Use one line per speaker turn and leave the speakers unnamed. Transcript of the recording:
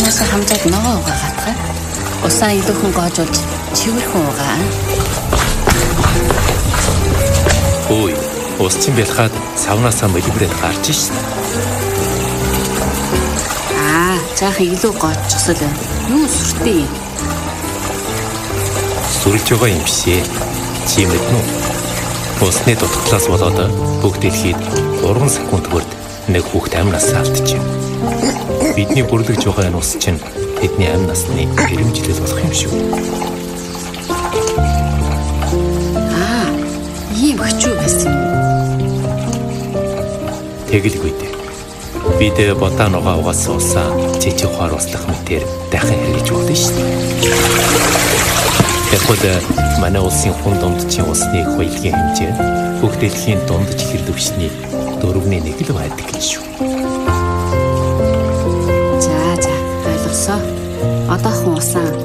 уусаа хамжаад ногоо угаагаадгаа. Усаа илүүхэн гоожуулж чивэрхэн угаа.
Ой, ус чинь бэлхаад савнаасаа мөлбөрөд гарч шээ.
Жаахан илүү гоочсол байна. Юу сүртэй?
Сүрж байгаа юм бишээ. Чи мэднэ үү? Усны дутагдлаас болоод бүгд дэлхийд 3 секундгөрд нэг хүүхэд амь насаа алдчих. Бидний бүрлэгж байгаа энэ ус чинь тэдний амь насны ирэмжлэл болох юм шүү.
Ийм хөчүү байсан юм.
Тэгэлгүй дээ. Бид бодаа ногоо угаасан усаа жижиг хоор услах мэтээр дахин хэрэгж болно шүү дээ. Тэгэхээр манай улсын хүн дундчийн усны хоёрын хэмжээ бүх дэлхийн дундч ихэр түвшний 4/1 л байдаг гэж шүү.
За ойлголсоо. Одоохон усаа